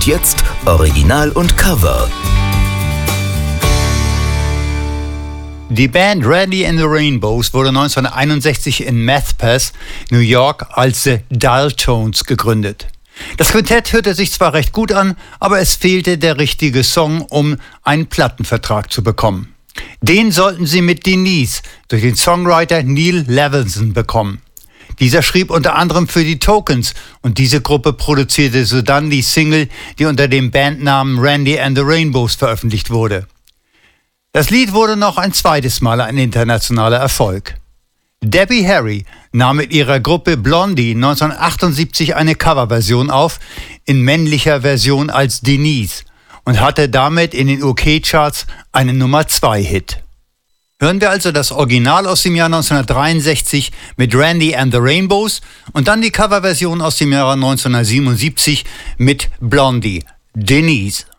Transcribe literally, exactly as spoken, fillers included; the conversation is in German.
Und jetzt Original und Cover. Die Band Randy and the Rainbows wurde neunzehnhunderteinundsechzig in Meth Path, New York, als The Dial Tones gegründet. Das Quintett hörte sich zwar recht gut an, aber es fehlte der richtige Song, um einen Plattenvertrag zu bekommen. Den sollten sie mit Denise durch den Songwriter Neil Levinson bekommen. Dieser schrieb unter anderem für die Tokens und diese Gruppe produzierte sodann die Single, die unter dem Bandnamen Randy and the Rainbows veröffentlicht wurde. Das Lied wurde noch ein zweites Mal ein internationaler Erfolg. Debbie Harry nahm mit ihrer Gruppe Blondie neunzehnhundertachtundsiebzig eine Coverversion auf, in männlicher Version als Denise, und hatte damit in den U K-Charts einen Nummer zwei Hit. Hören wir also das Original aus dem Jahr neunzehnhundertdreiundsechzig mit Randy and the Rainbows und dann die Coverversion aus dem Jahr neunzehnhundertsiebenundsiebzig mit Blondie, Denise.